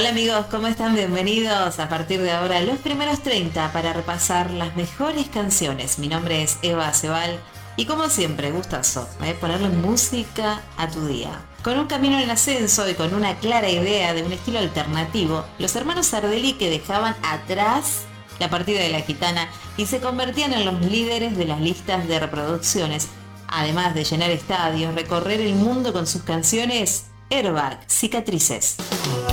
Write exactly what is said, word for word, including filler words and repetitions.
Hola amigos, ¿cómo están? Bienvenidos a partir de ahora a los primeros treinta para repasar las mejores canciones. Mi nombre es Eva Cebal y como siempre, gustazo, ¿eh? Ponerle música a tu día. Con un camino en ascenso y con una clara idea de un estilo alternativo, los hermanos Sardelli que dejaban atrás la partida de la gitana y se convertían en los líderes de las listas de reproducciones, además de llenar estadios, recorrer el mundo con sus canciones Airbag, Cicatrices.